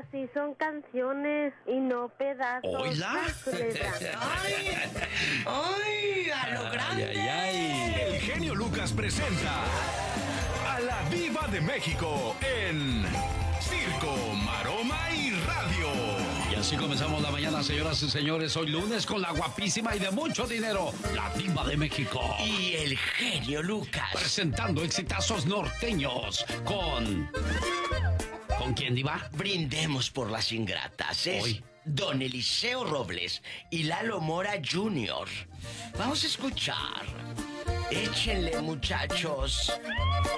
así son canciones y no pedazos. ¡Hola! ¡Ay! ¡A lo grande! Ay, ay, ay. El genio Lucas presenta a la Diva de México en Circo, Maroma y Radio. Y así comenzamos la mañana, señoras y señores. Hoy lunes con la guapísima y de mucho dinero, la Diva de México. Y el genio Lucas. Presentando exitazos norteños con... ¿Con quién, Diva? Brindemos por las ingratas. Es Hoy. Don Eliseo Robles y Lalo Mora Jr. Vamos a escuchar. Échenle, muchachos.